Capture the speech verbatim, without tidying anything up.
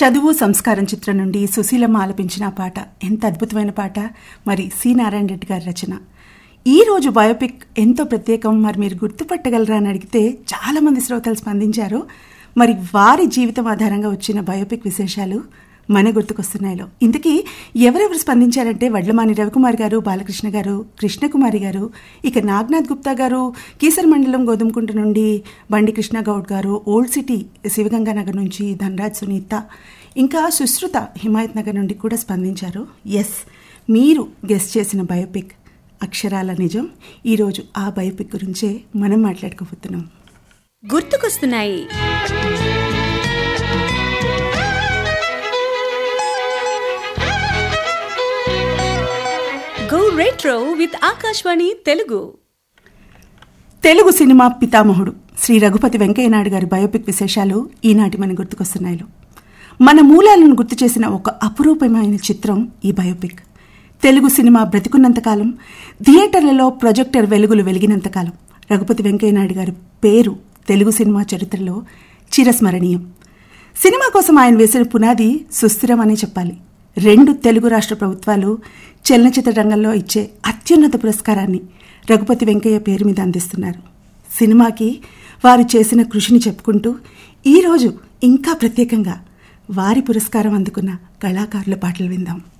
చదువు సంస్కారం చిత్రం నుండి సుశీలమ్మ ఆలపించిన పాట ఎంత అద్భుతమైన పాట. మరి సి నారాయణ రెడ్డి గారి రచన. ఈరోజు బయోపిక్ ఎంతో ప్రత్యేకం. మరి మీరు గుర్తుపట్టగలరా అని అడిగితే చాలామంది శ్రోతలు స్పందించారు. మరి వారి జీవితం ఆధారంగా వచ్చిన బయోపిక్ విశేషాలు మన గుర్తుకొస్తున్నాయిలో. ఇంతకీ ఎవరెవరు స్పందించారంటే వడ్లమాని రవికుమార్ గారు, బాలకృష్ణ గారు, కృష్ణకుమారి గారు, ఇక నాగనాథ్ గుప్తా గారు, కీసర మండలం గోధుమకుంట నుండి బండి కృష్ణ గౌడ్ గారు, ఓల్డ్ సిటీ శివగంగానగర్ నుంచి ధనరాజ్ సునీత, ఇంకా సుశ్రుత హిమాయత్ నగర్ నుండి కూడా స్పందించారు. ఎస్, మీరు గెస్ చేసిన బయోపిక్ అక్షరాల నిజం. ఈరోజు ఆ బయోపిక్ గురించే మనం మాట్లాడుకోబోతున్నాం. గుర్తుకొస్తున్నాయి. Go retro with Akashvani Telugu. Telugu cinema పితామహుడు శ్రీ రఘుపతి వెంకయ్య నాయుడు గారి బయోపిక్ విశేషాలు ఈనాటి మన గుర్తుకొస్తున్నాయిలో. మన మూలాలను గుర్తు చేసిన ఒక అపురూపమైన చిత్రం ఈ బయోపిక్. తెలుగు సినిమా బ్రతికున్నంతకాలం, థియేటర్లలో ప్రొజెక్టర్ వెలుగులు వెలిగినంతకాలం రఘుపతి వెంకయ్య నాయుడు గారి పేరు తెలుగు సినిమా చరిత్రలో చిరస్మరణీయం. సినిమా కోసం ఆయన వేసిన పునాది సుస్థిరం అనే చెప్పాలి. రెండు తెలుగు రాష్ట్ర ప్రభుత్వాలు చలనచిత్ర రంగంలో ఇచ్చే అత్యున్నత పురస్కారాన్ని రఘుపతి వెంకయ్య పేరు మీద అందిస్తున్నారు. సినిమాకి వారు చేసిన కృషిని చెప్పుకుంటూ ఈరోజు ఇంకా ప్రత్యేకంగా వారి పురస్కారం అందుకున్న కళాకారుల పాటలు విందాం.